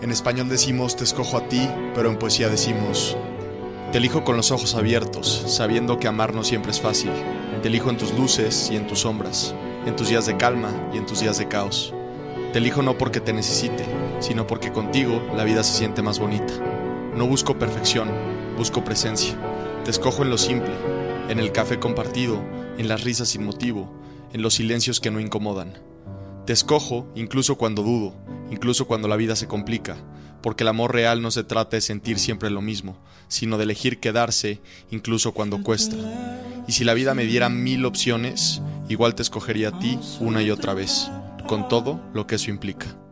En español decimos te escojo a ti, pero en poesía decimos te elijo con los ojos abiertos, sabiendo que amar no siempre es fácil. Te elijo en tus luces y en tus sombras, en tus días de calma y en tus días de caos. Te elijo no porque te necesite, sino porque contigo la vida se siente más bonita. No busco perfección, busco presencia. Te escojo en lo simple, en el café compartido, en las risas sin motivo, en los silencios que no incomodan. Te escojo incluso cuando dudo, incluso cuando la vida se complica, porque el amor real no se trata de sentir siempre lo mismo, sino de elegir quedarse incluso cuando cuesta. Y si la vida me diera 1000 opciones, igual te escogería a ti una y otra vez, con todo lo que eso implica.